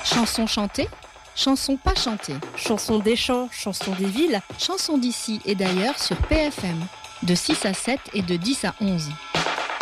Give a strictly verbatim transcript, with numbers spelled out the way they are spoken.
Chansons chantées, chansons pas chantées, Chansons des champs, chansons des villes, chansons d'ici et d'ailleurs sur P F M, de six à sept et de dix à onze.